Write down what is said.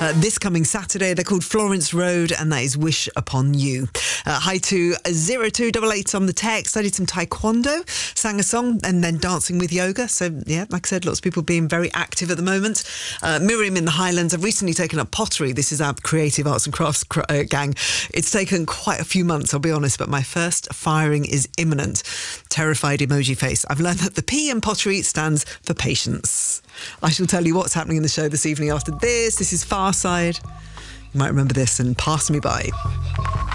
this coming Saturday. They're called Florence Road, and that is Wish Upon You. Hi to 0288 on the text. I did some taekwondo, sang a song, and then dancing with yoga. So, yeah, like I said, lots of people being very active at the moment. Miriam in the Highlands. I've recently taken up pottery. This is our creative arts and crafts gang. It's taken quite a few months, I'll be honest, but my first firing is imminent. Terrified emoji face. I've learned that the P in pottery stands for patience. I shall tell you what's happening in the show this evening after this. This is Far Side. You might remember this and Pass Me By.